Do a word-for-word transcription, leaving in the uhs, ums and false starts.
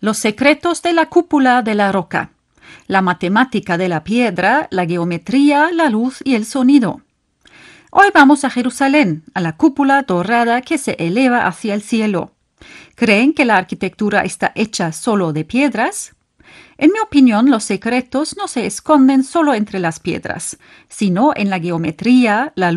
Los secretos de la cúpula de la roca. La matemática de la piedra, la geometría, la luz y el sonido. Hoy vamos a Jerusalén, a la cúpula dorada que se eleva hacia el cielo. ¿Creen que la arquitectura está hecha solo de piedras? En mi opinión, los secretos no se esconden solo entre las piedras, sino en la geometría, la